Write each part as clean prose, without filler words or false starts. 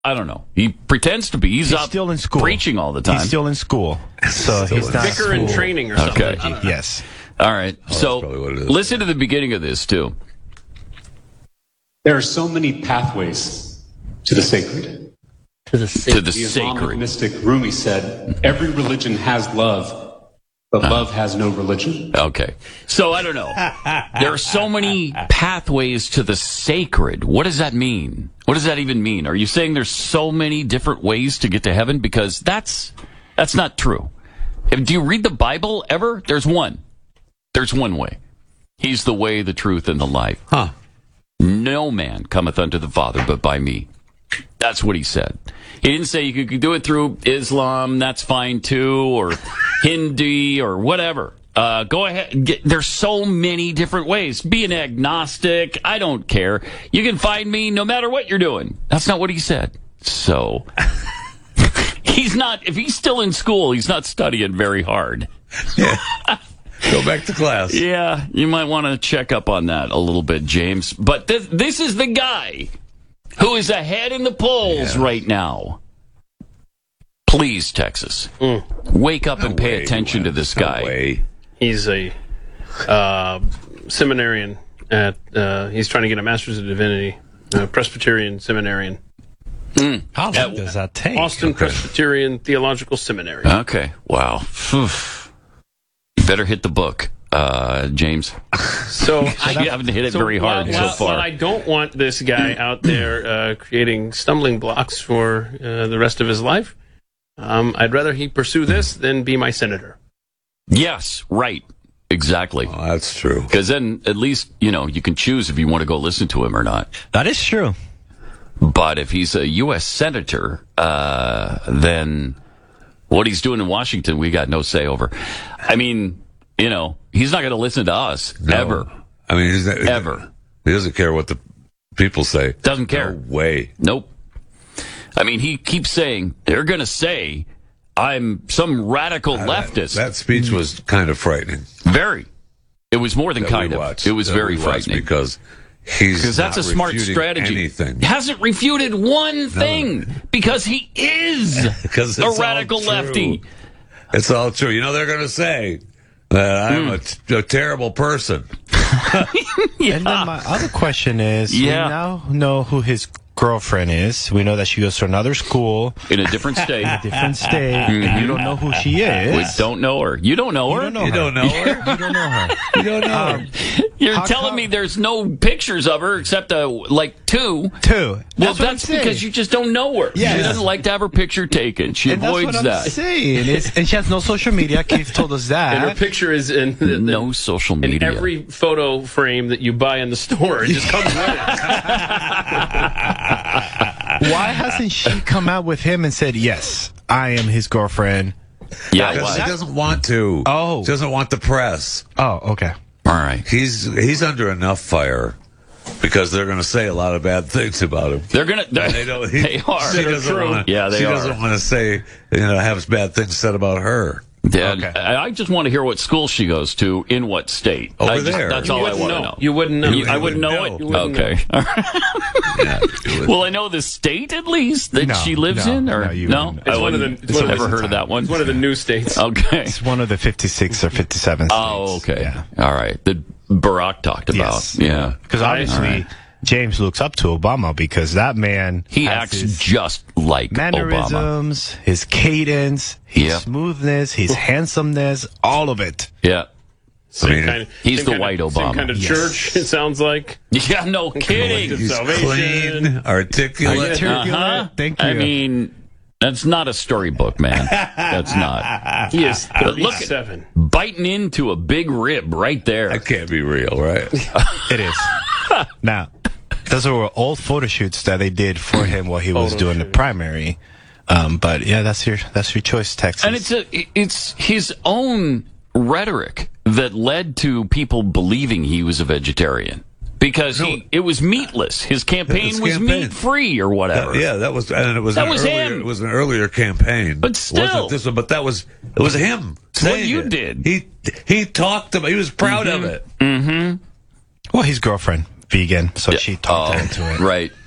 I don't know. He pretends to be. He's up still in school. Preaching all the time. He's still in school. So he's not Vicar in training or something. Okay. Yes. All right. So probably what it is. listen to the beginning of this, too. There are so many pathways to the sacred. To the The Islamic sacred. mystic Rumi said, every religion has love, but love has no religion. Okay. So I don't know. There are so many pathways to the sacred. What does that mean? What does that even mean? Are you saying there's so many different ways to get to heaven? Because that's not true. Do you read the Bible ever? There's one. There's one way. He's the way, the truth, and the life. Huh. No man cometh unto the Father but by me. That's what he said. He didn't say you could do it through Islam, that's fine too, or Hindi, or whatever. Go ahead. There's so many different ways. Be an agnostic. I don't care. You can find me no matter what you're doing. That's not what he said. So, he's not, if he's still in school, he's not studying very hard. Yeah. Go back to class. Yeah, you might want to check up on that a little bit, James. But this is the guy who is ahead in the polls right now. Please, Texas, wake up and pay attention to this guy. He's a seminarian at. He's trying to get a master's of divinity, Presbyterian seminarian. How long does that take? Austin Presbyterian Theological Seminary. Okay, wow. Phew. You better hit the book, James. So you haven't hit it very hard so far. While I don't want this guy out there creating stumbling blocks for the rest of his life, I'd rather he pursue this than be my senator. Yes, right. Exactly. Oh, that's true. Because then at least, you can choose if you want to go listen to him or not. That is true. But if he's a U.S. senator, then what he's doing in Washington, we got no say over. I mean, he's not going to listen to us, ever. I mean, ever. He doesn't care what the people say. Doesn't care. No way. Nope. I mean, he keeps saying, they're going to say I'm some radical leftist. That speech was kind of frightening. Very. It was more than kind of. It was very frightening. Because that's a smart strategy. Anything. He hasn't refuted one thing because he is a radical lefty. It's all true. They're going to say that I'm a terrible person. Yeah. And then my other question is, we now know who his girlfriend is. We know that she goes to another school. In a different state. And you don't know who she is. We don't know her. You don't know her? You don't know her. You don't know her. You don't know her. You're telling me there's no pictures of her except two? Two. Well, that's because you just don't know her. Yes. She doesn't like to have her picture taken. She avoids that's what I'm saying. And she has no social media. Keith told us that. And her picture is in no social media. In every photo frame that you buy in the store. It just comes with it. Why hasn't she come out with him and said, yes, I am his girlfriend? Yeah, because she doesn't want to. Oh. She doesn't want the press. Oh, okay. All right. He's under enough fire because they're going to say a lot of bad things about him. They're going to. They are. She doesn't want to. Yeah, they she are. doesn't want to say, have bad things said about her. Dad, okay. I just want to hear what school she goes to, in what state. Over there. That's all I want to know. You wouldn't know. I wouldn't know it? Okay. Well, I know the state, at least, that she lives in? Or no? I've never heard of that one. It's one of the new states. Okay. It's one of the 56 or 57 states. Oh, okay. Yeah. All right. That Barack talked about. Yes. Yeah. Because obviously, James looks up to Obama because that man acts just like mannerisms, Obama. His cadence, his smoothness, his handsomeness, all of it. Yeah. He's the white Obama. Same kind of church, it sounds like. Yeah, no kidding. He's clean, articulate. Thank you. I mean, that's not a storybook, man. That's not. He is 37. Biting into a big rib right there. That can't be real, right? It is. Now, those were old photo shoots that they did for him while he was doing the primary. But yeah, that's your choice, Texas. And it's his own rhetoric that led to people believing he was a vegetarian. Because it was meatless. His campaign was meat-free or whatever. That was him. It was an earlier campaign. But still. It wasn't this one, but it was him saying what you did. He talked about, he was proud of it. Mm-hmm. Well, his girlfriend, vegan, so she talked him into it. Right.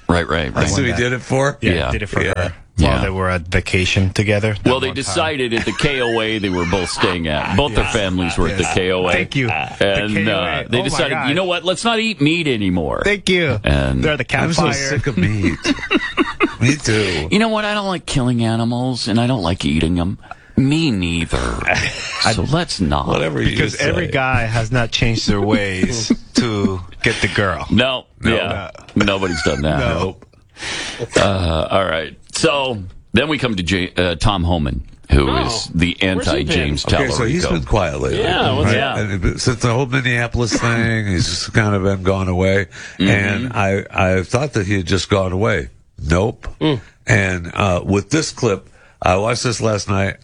That's who he did it for? Yeah, did it for her Yeah. while they were at vacation together. Well, they decided at the KOA they were both staying at. Both their families were at the KOA. Thank you. And The KOA. they Oh my decided, God. you know what? Let's not eat meat anymore. Thank you. And they're at the I'm campfire. so sick of meat. Me too. You know what? I don't like killing animals, and I don't like eating them. Me neither. So let's not. Whatever you Because say. every guy has not changed their ways to get the girl. No. Yeah. Nobody's done that. Nope. All right. So then we come to Tom Homan, who is the anti-James Okay, so he's Tallarico. been quiet lately. Yeah, what's Yeah. And since the whole Minneapolis thing, he's just kind of been gone away. And I thought that he had just gone away. Nope. And with this clip, I watched this last night.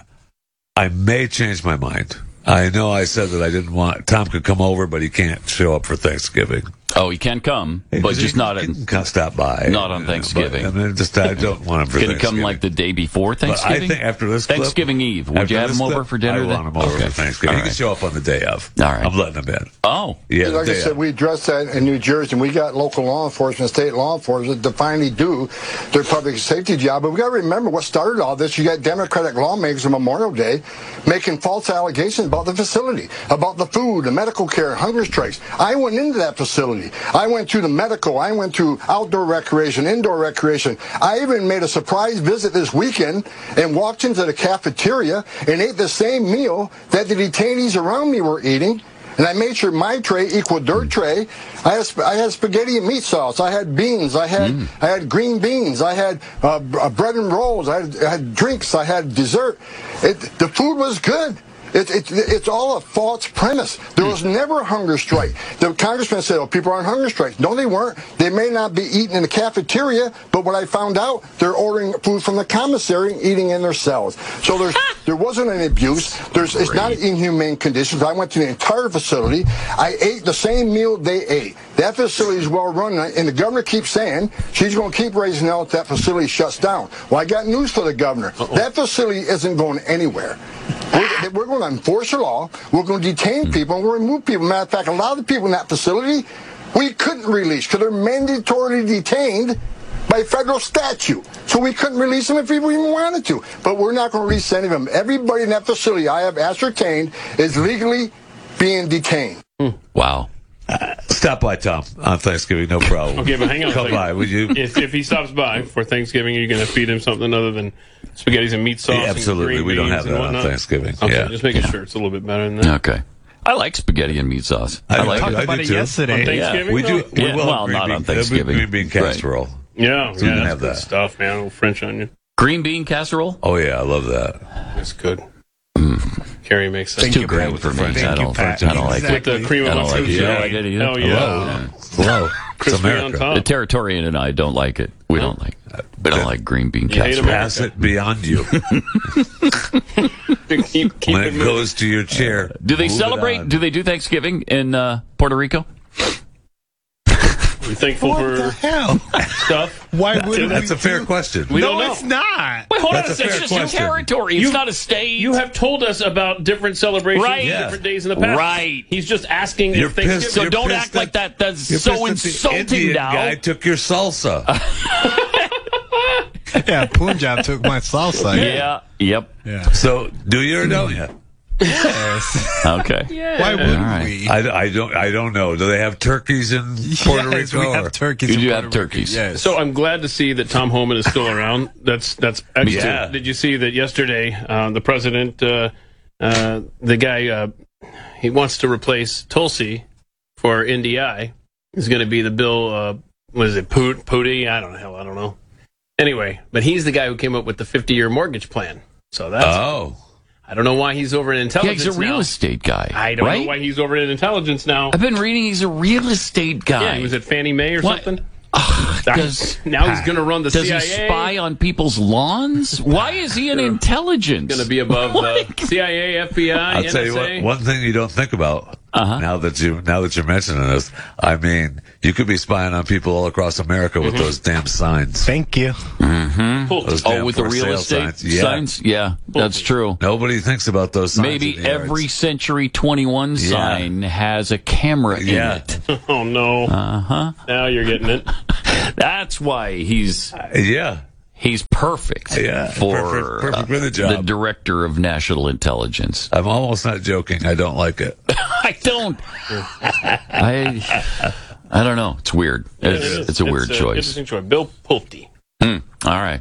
I may change my mind. I know I said that I didn't want Tom could come over, but he can't show up for Thanksgiving. Oh, he can come, but just not He at. can stop by. Not on Thanksgiving. But, I mean, I don't want him for Can he Thanksgiving. come like the day before But I Thanksgiving? think after this clip, Thanksgiving Eve. Would after you have this him over clip, for dinner I then? want him over Okay. for Thanksgiving. All He can right. show up on the day of. All right. I'm letting him in. Oh. Yeah, Like I day said, of. we addressed that in New Jersey, and we got local law enforcement, state law enforcement to finally do their public safety job. But we got to remember what started all this. You got Democratic lawmakers on Memorial Day making false allegations about the facility, about the food, the medical care, hunger strikes. I went into that facility. I went to the medical. I went to outdoor recreation, indoor recreation. I even made a surprise visit this weekend and walked into the cafeteria and ate the same meal that the detainees around me were eating. And I made sure my tray equaled their tray. I had spaghetti and meat sauce. I had beans. I had green beans. I had bread and rolls. I had drinks. I had dessert. The food was good. It's all a false premise. There was never a hunger strike. The congressman said, "Oh, people are on hunger strikes." No, they weren't. They may not be eating in the cafeteria, but what I found out, they're ordering food from the commissary and eating in their cells. So there wasn't any abuse. It's not inhumane conditions. I went to the entire facility. I ate the same meal they ate. That facility is well run, and the governor keeps saying she's going to keep raising hell if that facility shuts down. Well, I got news for the governor. That facility isn't going anywhere. We're going to enforce the law. We're going to detain people, and we're going to remove people. Matter of fact, a lot of the people in that facility we couldn't release because they're mandatorily detained by federal statute. So we couldn't release them if we even wanted to. But we're not going to release any of them. Everybody in that facility I have ascertained is legally being detained. Wow. Stop by, Tom, on Thanksgiving. No problem. Okay, but hang on a Come second. by, would you? If he stops by for Thanksgiving, are you going to feed him something other than spaghettis and meat sauce? Yeah, absolutely. And green We don't beans have and that on whatnot? Thanksgiving. Okay, Yeah. just making sure it's a little bit better than that. Okay. I like spaghetti and meat sauce. I like Talked it. about do it too. yesterday. On Thanksgiving? We do. Yeah, we will well, have green not bean- on Thanksgiving. Green bean casserole. Yeah, we can that's have good that. stuff, man. A little French onion. Green bean casserole? Oh yeah, I love that. That's good. Carrie makes that. Thank Too you, green Pat. for me. Thank I you, don't, Pat. I don't like With it. the cream I of don't like it. fruit. You don't like it either? Hell yeah. Hello. It's Crispy on America. top. The Territorian and I don't like it. We don't like it. We don't like green bean You hate casserole. Pass it beyond you. keep When it it moving. goes to your chair. Do they move it celebrate? on. Do they do Thanksgiving in Puerto Rico? We're thankful What for the hell? stuff. Why would That's a fair question. We No, don't know. it's not. Wait, hold That's on. a fair It's just your question. territory. It's not a state. You have told us about different celebrations, Right. and Yeah. different days in the past. Right. He's just asking You're if Thanksgiving. pissed. so You're don't pissed act like that. That's You're so pissed that the insulting Indian now. guy took your salsa. Yeah, Punjab took my salsa. Yeah. Yep. Yeah. So do you or don't you? Yes. Okay. Why wouldn't All right. we? I don't know. Do they have turkeys in Puerto Yes, Rico? we or- have turkeys. You in do Puerto have turkeys. Rico, Yes. So I'm glad to see that Tom Homan is still around. That's excellent. Yeah. Did you see that yesterday? The president, the guy, he wants to replace Tulsi for NDI. Is going to be the bill. What is it? Pooty? I don't know. Anyway, but he's the guy who came up with the 50-year mortgage plan. So that's. Oh. I don't know why he's over in Yeah, intelligence he's a real now. estate guy. I don't right? know why he's over in intelligence now. I've been reading he's a real estate guy. Yeah, he was at Fannie Mae or What? something. Does Now he's going to run the does CIA. he spy on people's lawns? Why is he in intelligence? Going to be above the CIA, FBI, I'll NSA. tell you what. One thing you don't think about now that you're mentioning this. I mean, you could be spying on people all across America with those damn signs. Thank you. Those Oh, damn with the for real sale estate signs. signs? Yeah, that's true. Nobody thinks about those signs. Maybe in the yards. every Century 21 sign has a camera in Yeah. it. Oh no! Uh-huh. Now you're getting it. That's why he's perfect Yeah, for perfect for the job. the director of national intelligence. I'm almost not joking. I don't like it. I don't. I don't know. It's weird. It's a weird choice. Interesting choice. Bill Pulte. All right.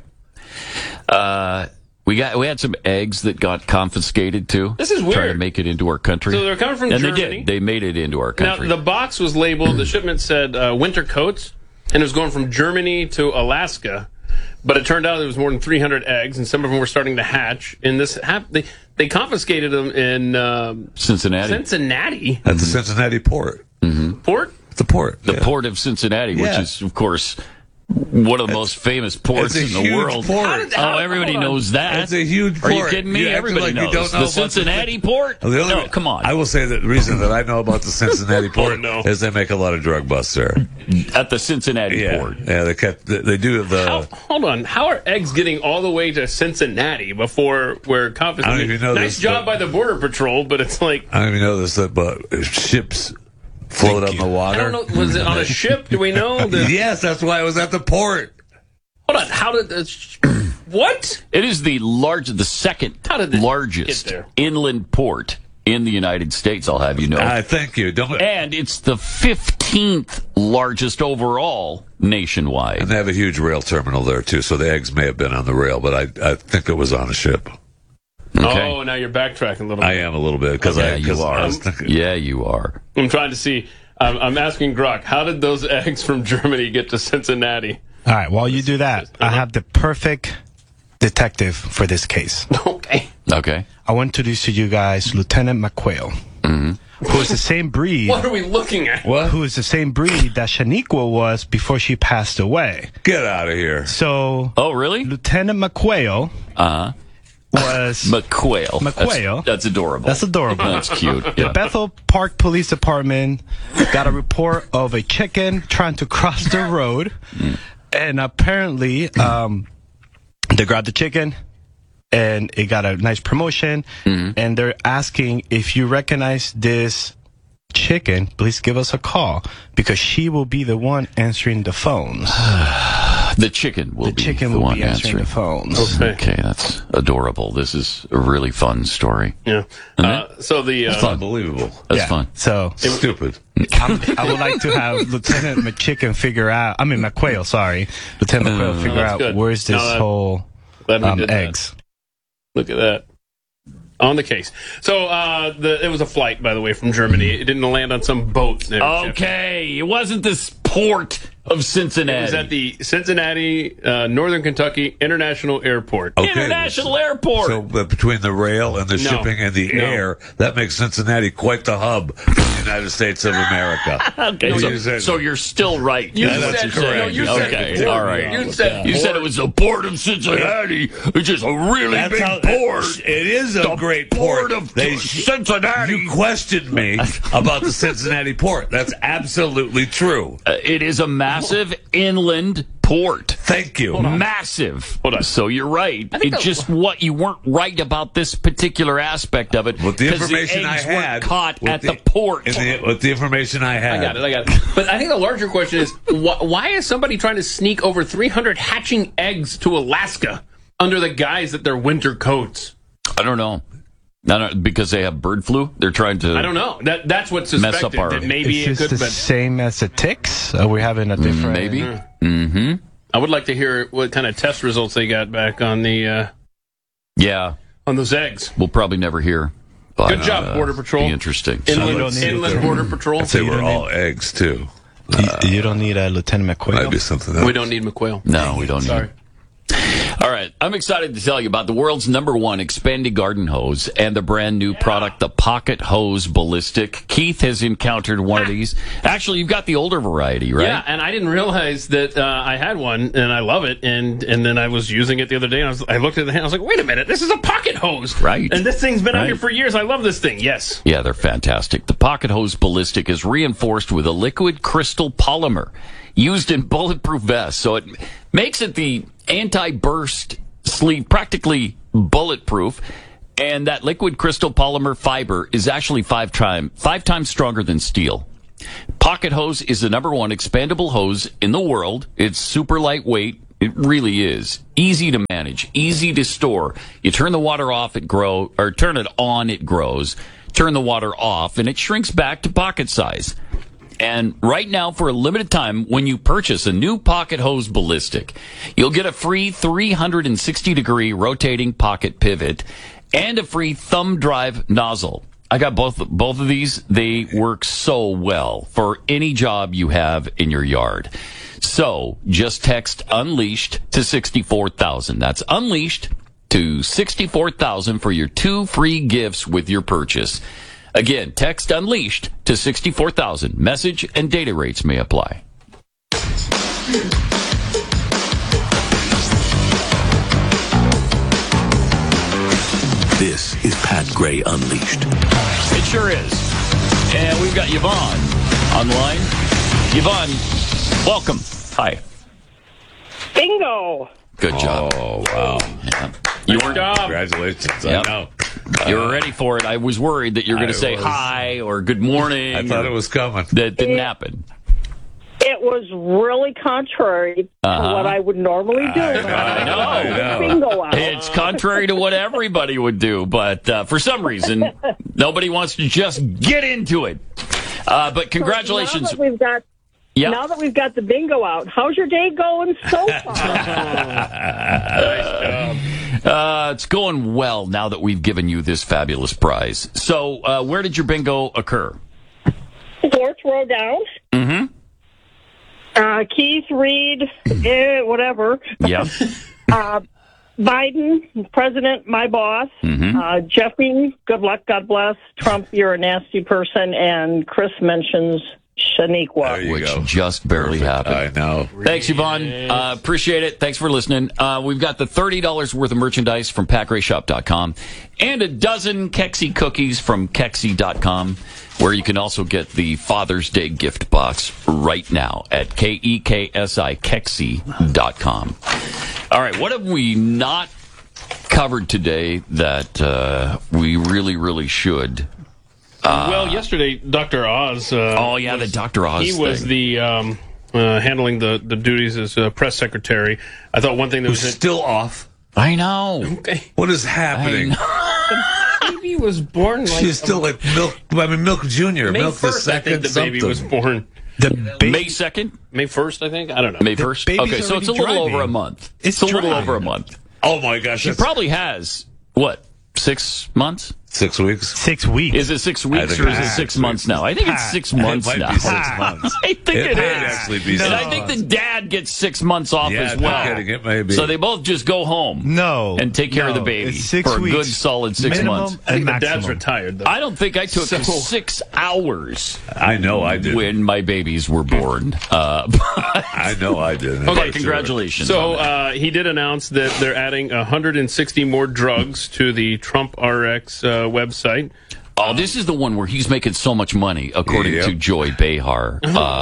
We had some eggs that got confiscated too. This is weird. Trying to make it into our country. So they're coming from Germany. And they did. They made it into our country. Now, the box was labeled, the shipment said winter coats, and it was going from Germany to Alaska. But it turned out there was more than 300 eggs, and some of them were starting to hatch. And they confiscated them in Cincinnati. Cincinnati. At the Cincinnati port. Port? The port. The port of Cincinnati, which Yeah. is, of course, one of the most famous ports it's a in the huge world. port. Everybody knows that. It's a huge port. Are you kidding me? You acting Everybody like you knows. don't know The about Cincinnati port? The only- No, come on. I will say that the reason that I know about the Cincinnati port no. is they make a lot of drug busts there. At the Cincinnati Yeah, port. yeah. They do the. Hold on. How are eggs getting all the way to Cincinnati before we're confiscated? I don't even know nice this, job but- by the Border Patrol, but it's like, I don't even know this, but ships float on the water. I don't know. Was it on a ship? Do we know? Yes, that's why it was at the port. Hold on. How did this? What? It is the second How did it largest get there? inland port in the United States, I'll have you know. Thank you. Don't. And it's the 15th largest overall nationwide. And they have a huge rail terminal there too, so the eggs may have been on the rail, but I think it was on a ship. Okay. Oh, now you're backtracking a little bit. I am a little bit because you are. I was thinking, Yeah, you are. I'm trying to see. I'm asking Grok, how did those eggs from Germany get to Cincinnati? All right, while you do that, I have the perfect detective for this case. Okay. Okay. I want to introduce to you guys Lieutenant McQuail, who is the same breed. What are we looking at? What? Who is the same breed that Shaniqua was before she passed away. Get out of here. So, Oh, really? Lieutenant McQuail Uh-huh. was McQuail. McQuail. That's adorable. That's adorable. That's cute. The Yeah. Bethel Park Police Department got a report of a chicken trying to cross the road, and apparently, they grabbed the chicken, and it got a nice promotion. And they're asking, if you recognize this chicken, please give us a call, because she will be the one answering the phones. The chicken will be the one answering the phones. Okay, that's adorable. This is a really fun story. Yeah. So the It's unbelievable. That's Yeah. fun. So Stupid. I would like to have Lieutenant McQuail, sorry. Lieutenant McQuail figure that's out good. where's this No, whole glad we did that. eggs. Look at that. On the case. So it was a flight, by the way, from Germany. It didn't land on some boat. There, Okay, it wasn't this port of Cincinnati. It was at the Cincinnati, Northern Kentucky International Airport. Okay. International Airport. So between the rail and the shipping and the air, that makes Cincinnati quite the hub of the United States of America. Okay, You so, said- so you're still right. You That's said- what you're no, saying. you said okay, before. all right. You said it was the port of Cincinnati, which is a really That's big how- port. It is a The great port port. of Cincinnati. You questioned me about the Cincinnati port. That's absolutely true. It is a massive inland port. Thank you. Massive. Hold on. So you're right. It's just what you weren't right about this particular aspect of it. With the 'cause information I eggs weren't had, caught with at the port. with the information I had, I got it. But I think the larger question is, why is somebody trying to sneak over 300 hatching eggs to Alaska under the guise that they're winter coats? I don't know. Because they have bird flu. They're trying to. I don't know. That's what's Mess suspected. up our- That maybe Is it this could, the but same as the ticks? Are we having a different... Maybe. Mm-hmm. I would like to hear what kind of test results they got back on the Yeah. on those eggs. We'll probably never hear. But, Good job, Border Patrol. Be interesting. Inland Border Patrol. they were all eggs too. You don't need a Lieutenant Might be McQuail? something else. We don't need McQuail. No, we don't need. Sorry. All right. I'm excited to tell you about the world's #1 expanded garden hose and the brand new product, the Pocket Hose Ballistic. Keith has encountered one of these. Actually, you've got the older variety, right? Yeah, and I didn't realize that I had one, and I love it. And then I was using it the other day, and I looked at the hand. I was like, wait a minute, this is a pocket hose. Right. And this thing's been out Right. here for years. I love this thing. Yes. Yeah, they're fantastic. The Pocket Hose Ballistic is reinforced with a liquid crystal polymer used in bulletproof vests. So it makes it the anti-burst sleeve, practically bulletproof. And that liquid crystal polymer fiber is actually five times stronger than steel. Pocket Hose is the #1 expandable hose in the world. It's super lightweight. It really is. Easy to manage, easy to store. You turn the water off, it grows, or turn it on, it grows. Turn the water off, and it shrinks back to pocket size. And right now, for a limited time, when you purchase a new Pocket Hose Ballistic, you'll get a free 360-degree rotating pocket pivot and a free thumb drive nozzle. I got both of these. They work so well for any job you have in your yard. So just text Unleashed to 64,000. That's Unleashed to 64,000 for your 2 free gifts with your purchase. Again, text Unleashed to 64,000. Message and data rates may apply. This is Pat Gray Unleashed. It sure is. And we've got Yvonne online. Yvonne, welcome. Hi. Bingo. Good job. Oh, wow. Yeah. You were Congratulations. Yep. I know. You were ready for it. I was worried that you were going to say was. hi or good morning. I thought it was coming. That didn't happen. It was really contrary to what I would normally do. I know. Bingo out. It's contrary to what everybody would do, but for some reason, nobody wants to just get into it. But congratulations. Now that we've got the bingo out, how's your day going so far? It's going well now that we've given you this fabulous prize. So, where did your bingo occur? 4th row down. Mm-hmm. Keith, Reed, whatever. Yeah. Biden, President, my boss. Mm-hmm. Jeffy, good luck, God bless. Trump, you're a nasty person. And Chris mentions Shaniqua. Which just barely happened. I know. Thanks, Yvonne. Appreciate it. Thanks for listening. We've got the $30 worth of merchandise from PatGrayShop.com and a dozen Kexi cookies from Kexi.com, where you can also get the Father's Day gift box right now at KEKSI, Kexi.com. All right, what have we not covered today that we really, really should? Well, yesterday, Dr. Oz. The Dr. Oz. He was the handling the duties as press secretary. I thought one thing that was still off. I know. Okay. What is happening? The baby was born. Like, She's still like Milk. I mean, Milk Junior. May Milk 1st, the I second. think the baby was born. May 2nd? May 1st, I think. I don't know. May 1st. Okay, so it's a little over a month. It's a little over a month. Oh my gosh! She probably has what? 6 months? 6 weeks. 6 weeks. Is it 6 weeks think or is it it's 6 months now? I think it's 6 months It might now. be 6 months. I think it might is. actually be 6 And I months. think the dad gets 6 months off Yeah, as no well. kidding, it may be. So they both just go home. No. And take care of the baby It's 6 for a weeks. good solid 6 Minimum months. I think and the dad's maximum. retired, though. I don't think I took 6 hours I know I did. when my babies were born. I know I did. Okay, congratulations. So he did announce that they're adding 160 more drugs to the Trump RX website. Oh, this is the one where he's making so much money, according Yep. to Joy Behar.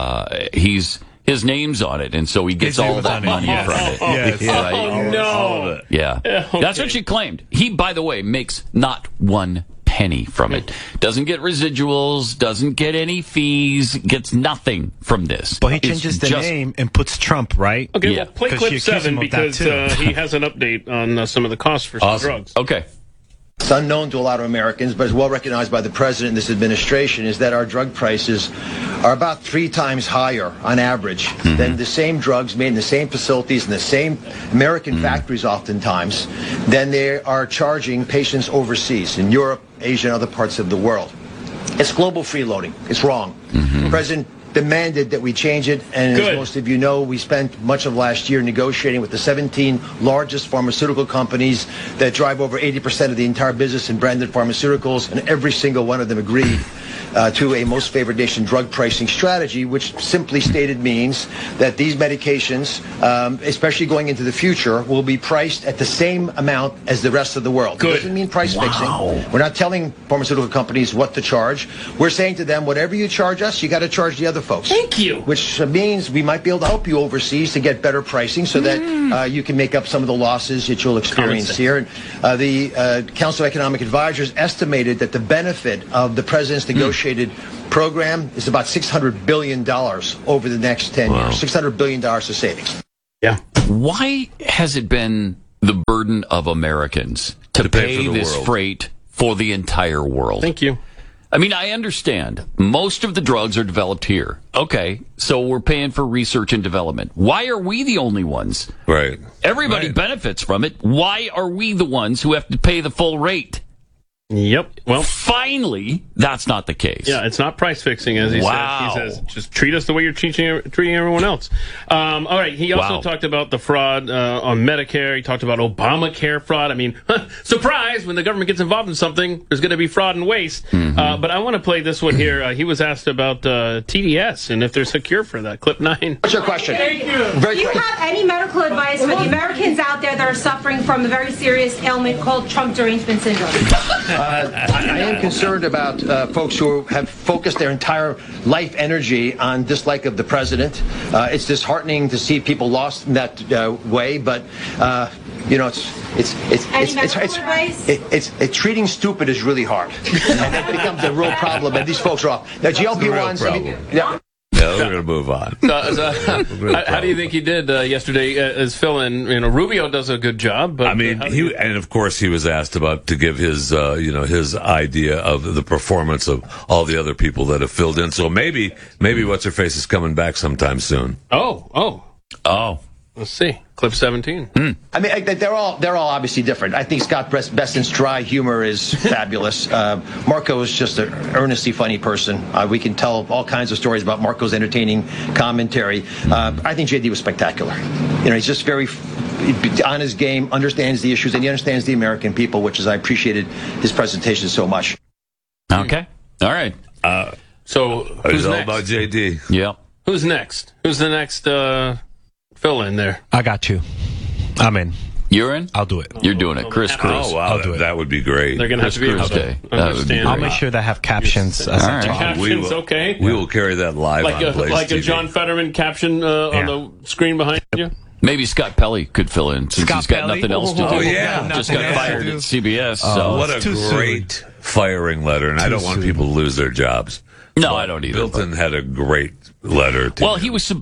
His name's on it, and so he gets all that money from it. Yes. Right? Oh, no. All of it. Yeah. Okay. That's what she claimed. He, by the way, makes not one penny from it. Doesn't get residuals, doesn't get any fees, gets nothing from this. But he It's changes the just- name and puts Trump, right? Okay, Yeah. well, play 'Cause clip she accused 7 him of that, because too. he has an update on some of the costs for some Awesome. drugs. Okay. It's unknown to a lot of Americans, but is well recognized by the president and this administration, is that our drug prices are about 3 times higher on average than the same drugs made in the same facilities in the same American factories oftentimes than they are charging patients overseas in Europe, Asia, and other parts of the world. It's global freeloading. It's wrong. The president demanded that we change it, and Good. as most of you know, we spent much of last year negotiating with the 17 largest pharmaceutical companies that drive over 80% of the entire business in branded pharmaceuticals, and every single one of them agreed to a most favored nation drug pricing strategy, which simply stated means that these medications, especially going into the future, will be priced at the same amount as the rest of the world. Good. It doesn't mean price fixing. We're not telling pharmaceutical companies what to charge. We're saying to them, whatever you charge us, you got to charge the other folks. Thank you. Which means we might be able to help you overseas to get better pricing so that you can make up some of the losses that you'll experience here. And the Council of Economic Advisors estimated that the benefit of the president's negotiation negotiated program is about $600 billion over the next 10 years. $600 billion of savings. Yeah. Why has it been the burden of Americans to pay this freight for the entire world? Thank you. I mean, I understand. Most of the drugs are developed here. Okay, so we're paying for research and development. Why are we the only ones? Right. Everybody benefits from it. Why are we the ones who have to pay the full rate? Yep. Well, finally, that's not the case. Yeah, it's not price fixing, as he said. He says, just treat us the way you're treating everyone else. All right. He also talked about the fraud on Medicare. He talked about Obamacare fraud. I mean, surprise, when the government gets involved in something, there's going to be fraud and waste. Mm-hmm. But I want to play this one here. He was asked about TDS and if there's a cure for that. Clip 9. What's your question? Thank you. Do you have any medical advice for the Americans out there that are suffering from a very serious ailment called Trump derangement syndrome? I am concerned about folks who have focused their entire life energy on dislike of the president. It's disheartening to see people lost in that way, but you know, it's treating stupid is really hard, and it becomes a real problem. And these folks are off. The GLP-1s. Yeah, we're going to move on. How do you think he did yesterday as fill-in? You know, Rubio does a good job. But I mean, and of course he was asked to give his, his idea of the performance of all the other people that have filled in. So maybe what's her face is coming back sometime soon. Oh. Let's see. Clip 17. I mean, they're all obviously different. I think Scott Besant's dry humor is fabulous. Marco is just an earnestly funny person. We can tell all kinds of stories about Marco's entertaining commentary. I think JD was spectacular. You know, he's just very on his game, understands the issues, and he understands the American people, which is I appreciated his presentation so much. Okay. All right. So who's all next? about JD. Yeah. Who's next? Who's the next fill in there? I got you. I'm in. You're in? I'll do it. You're doing it. Chris Cruz. Oh, wow. I'll do it. That would be great. They're going to have to be able to understand. I'll make sure that I have captions. As I talk. Captions, okay. We will carry that live on Blaze like TV. a John Fetterman caption on the screen behind you. Maybe Scott Pelley could fill in since he's got nothing else to do. Oh, yeah. Just got fired at CBS. So What a great firing letter, and I don't want people to lose their jobs. No, I don't either. Bilton had a great letter. Well, he was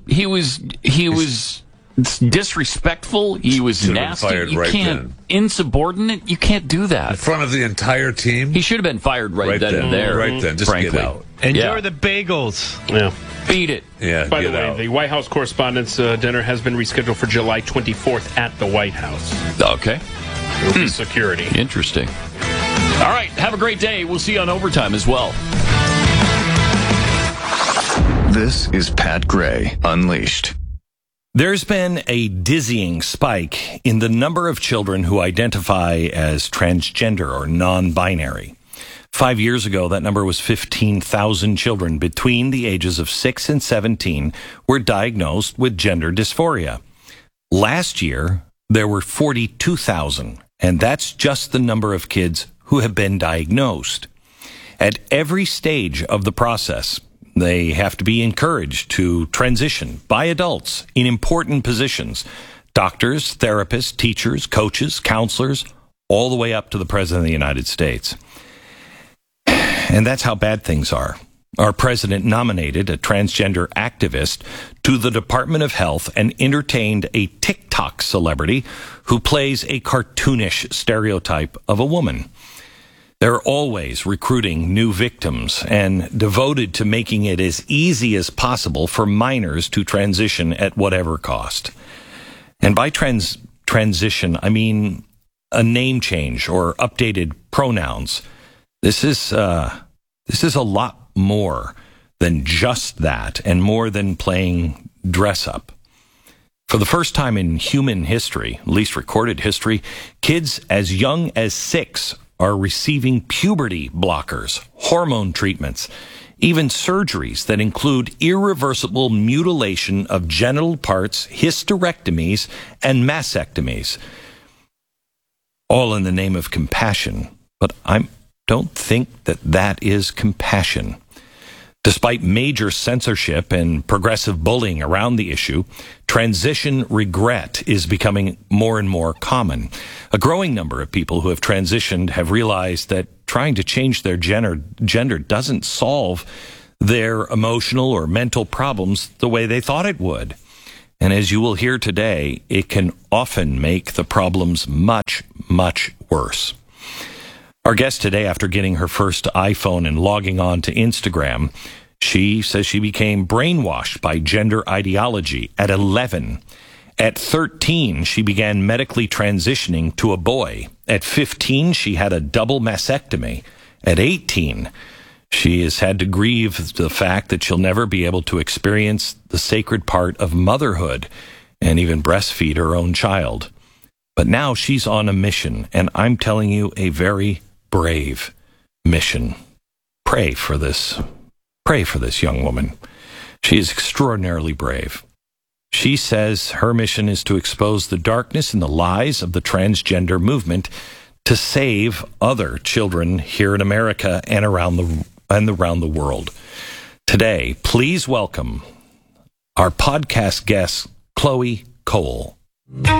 disrespectful. He was nasty. You can't insubordinate. You can't do that in front of the entire team. He should have been fired right then and there. Right then, just frankly. get out. Enjoy the bagels. Yeah. Beat it. Yeah. By the way, out. the White House Correspondents' Dinner has been rescheduled for July 24th at the White House. Okay. There will be security. Interesting. All right. Have a great day. We'll see you on Overtime as well. This is Pat Gray Unleashed. There's been a dizzying spike in the number of children who identify as transgender or non-binary. 5 years ago, that number was 15,000 children between the ages of 6 and 17 were diagnosed with gender dysphoria. Last year, there were 42,000, and that's just the number of kids who have been diagnosed. At every stage of the process, they have to be encouraged to transition by adults in important positions. Doctors, therapists, teachers, coaches, counselors, all the way up to the President of the United States. And that's how bad things are. Our president nominated a transgender activist to the Department of Health and entertained a TikTok celebrity who plays a cartoonish stereotype of a woman. They're always recruiting new victims and devoted to making it as easy as possible for minors to transition at whatever cost. And by transition, I mean a name change or updated pronouns. This is a lot more than just that and more than playing dress up. For the first time in human history, at least recorded history, kids as young as 6 are receiving puberty blockers, hormone treatments, even surgeries that include irreversible mutilation of genital parts, hysterectomies, and mastectomies. All in the name of compassion. But I don't think that is compassion. Despite major censorship and progressive bullying around the issue, transition regret is becoming more and more common. A growing number of people who have transitioned have realized that trying to change their gender doesn't solve their emotional or mental problems the way they thought it would. And as you will hear today, it can often make the problems much, much worse. Our guest today, after getting her first iPhone and logging on to Instagram, she says she became brainwashed by gender ideology at 11. At 13, she began medically transitioning to a boy. At 15, she had a double mastectomy. At 18, she has had to grieve the fact that she'll never be able to experience the sacred part of motherhood and even breastfeed her own child. But now she's on a mission, and I'm telling you, a very brave mission. Pray for this young woman. She is extraordinarily brave. She says her mission is to expose the darkness and the lies of the transgender movement to save other children here in America and around the world. Today, please welcome our podcast guest, Chloe Cole.